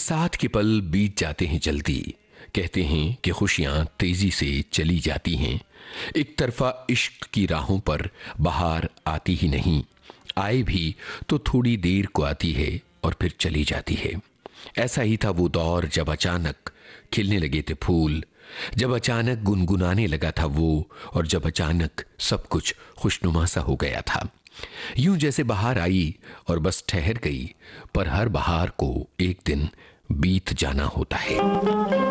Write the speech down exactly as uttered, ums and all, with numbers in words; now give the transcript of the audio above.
बरसात के पल बीत जाते हैं जल्दी। कहते हैं कि खुशियां तेजी से चली जाती हैं। एक तरफा इश्क की राहों पर बहार आती ही नहीं, आए भी तो थोड़ी देर को आती है और फिर चली जाती है। ऐसा ही था वो दौर जब अचानक खिलने लगे थे फूल, जब अचानक गुनगुनाने लगा था वो, और जब अचानक सब कुछ खुशनुमा सा हो गया था। यूं जैसे बहार आई और बस ठहर गई, पर हर बहार को एक दिन बीत जाना होता है।